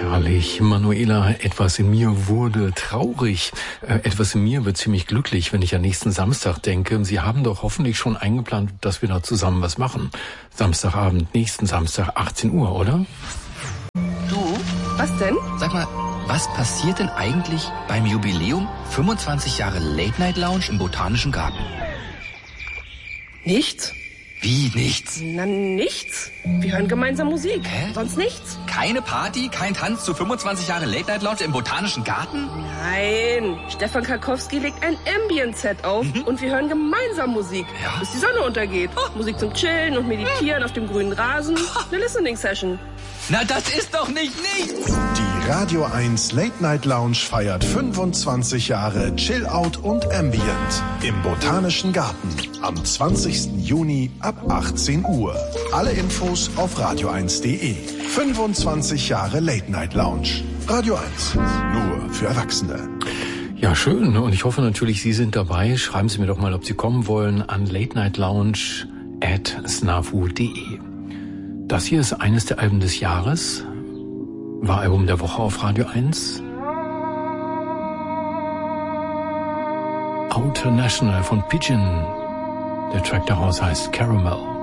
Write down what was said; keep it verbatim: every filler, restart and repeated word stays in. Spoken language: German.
herrlich. Manuela, etwas in mir wurde traurig. Äh, etwas in mir wird ziemlich glücklich, wenn ich an nächsten Samstag denke. Sie haben doch hoffentlich schon eingeplant, dass wir da zusammen was machen. Samstagabend, nächsten Samstag, achtzehn Uhr, oder? Du? Was denn? Sag mal, was passiert denn eigentlich beim Jubiläum fünfundzwanzig Jahre Late Night Lounge im Botanischen Garten? Nichts. Wie nichts? Na, nichts. Wir hören gemeinsam Musik. Hä? Sonst nichts. Keine Party, kein Tanz zu fünfundzwanzig Jahre Late Night Lounge im Botanischen Garten? Nein. Stefan Karkowski legt ein Ambient-Set auf mhm. und wir hören gemeinsam Musik, ja? bis die Sonne untergeht. Oh. Musik zum Chillen und Meditieren auf dem grünen Rasen. Eine Listening-Session. Na, das ist doch nicht nichts! Die Radio eins Late Night Lounge feiert fünfundzwanzig Jahre Chill-Out und Ambient im Botanischen Garten am zwanzigsten Juni ab achtzehn Uhr. Alle Infos auf radio eins punkt de. fünfundzwanzig Jahre Late Night Lounge. Radio eins, nur für Erwachsene. Ja, schön. Und ich hoffe natürlich, Sie sind dabei. Schreiben Sie mir doch mal, ob Sie kommen wollen, an late night lounge at snafu punkt de. Das hier ist eines der Alben des Jahres. War Album der Woche auf Radio eins. Outer National von Pigeon. Der Track daraus heißt Caramel.